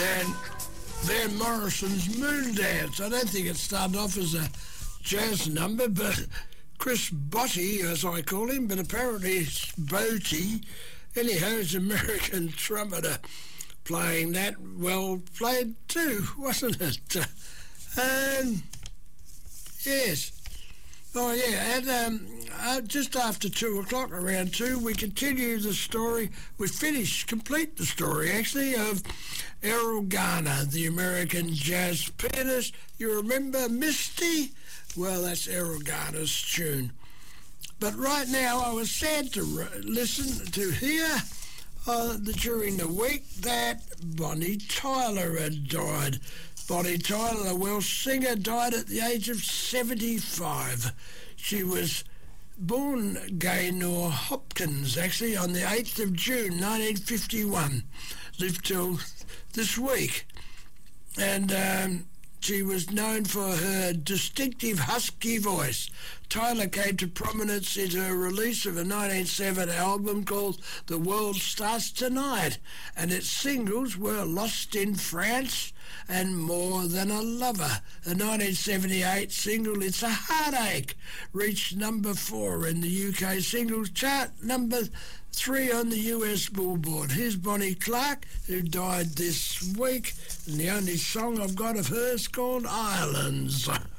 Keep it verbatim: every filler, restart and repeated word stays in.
than Van Morrison's Moon Dance. I don't think it started off as a jazz number, but Chris Botti, as I call him, but apparently it's Botti. Anyhow, he's an American trumpeter playing that. Well played too, wasn't it? Um, yes. Oh, yeah, and um, uh, just after two o'clock, around two, we continue the story. We finish, complete the story, actually, of Errol Garner, the American jazz pianist. You remember Misty? Well, that's Errol Garner's tune. But right now, I was sad to re- listen, to hear uh, the, during the week that Bonnie Tyler had died. Bonnie Tyler, a Welsh singer, died at the age of seventy-five. She was born Gaynor Hopkins, actually, on the eighth of June, nineteen fifty-one. Lived till this week. And um, she was known for her distinctive husky voice. Tyler came to prominence in her release of a nineteen seventy album called The World Starts Tonight, and its singles were Lost in France and More Than a Lover. The nineteen seventy-eight single It's a Heartache reached number four in the U K singles chart, number three on the U S Billboard. Here's Bonnie Clark, who died this week, and the only song I've got of hers called Islands.